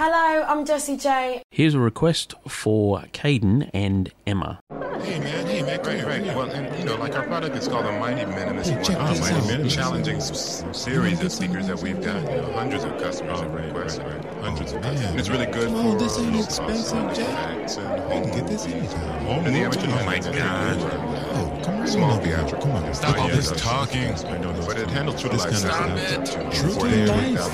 Hello, I'm Jessie J. Here's a request for Caden and Emma. Hey man, great. Well, and you know, like our product is called the Mighty Minimalist One. Mighty Minimalist. Challenging series of speakers that we've done. You know, hundreds of customers have requested. Hundreds of customers. And it's really good for this ain't low expensive, cost Jack. artifacts and I can get this anytime. And the amateur Oh my God. Oh, come on. Small theatrical. Come on. Stop all this talking. But it handles true to This life kind of sound. True to life.